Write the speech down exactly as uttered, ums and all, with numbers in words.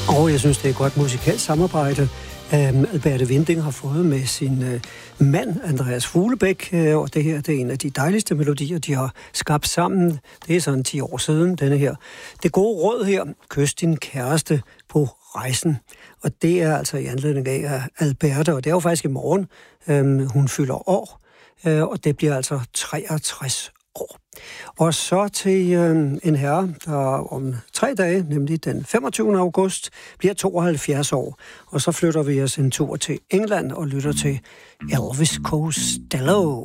Og jeg synes, det er et godt musikalsk samarbejde, um, Alberte Winding har fået med sin uh, mand, Andreas Fuglebæk, uh, og det her det er en af de dejligste melodier, de har skabt sammen. Det er sådan ti år siden, denne her. Det gode råd her, kys din kæreste på rejsen. Og det er altså i anledning af Alberte, og det er jo faktisk i morgen, um, hun fylder år, uh, og det bliver altså treogtres år. Og så til øh, en herre, der om tre dage, nemlig den femogtyvende august, bliver tooghalvfjerds år. Og så flytter vi os en tur til England og lytter til Elvis Costello.